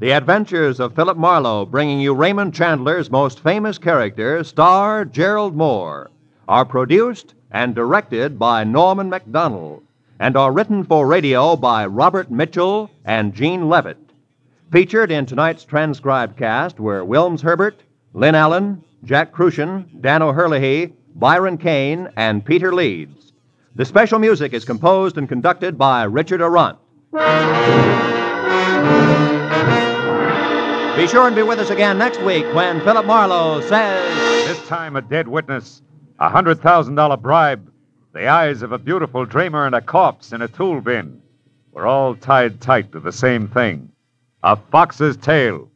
The Adventures of Philip Marlowe, bringing you Raymond Chandler's most famous character, star Gerald Moore, are produced and directed by Norman MacDonald and are written for radio by Robert Mitchell and Gene Levitt. Featured in tonight's transcribed cast were Wilms Herbert, Lynn Allen, Jack Crucian, Dan O'Herlihy, Byron Kane, and Peter Leeds. The special music is composed and conducted by Richard Arant. Be sure and be with us again next week when Philip Marlowe says... This time a dead witness, a $100,000 bribe, the eyes of a beautiful dreamer, and a corpse in a tool bin. We're all tied tight to the same thing. A fox's tail.